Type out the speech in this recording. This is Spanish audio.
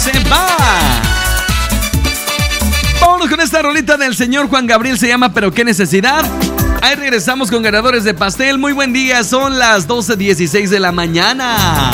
se va. Vámonos con esta rolita del señor Juan Gabriel, se llama Pero qué necesidad. Ahí regresamos con ganadores de pastel. Muy buen día, son las 12:16 de la mañana.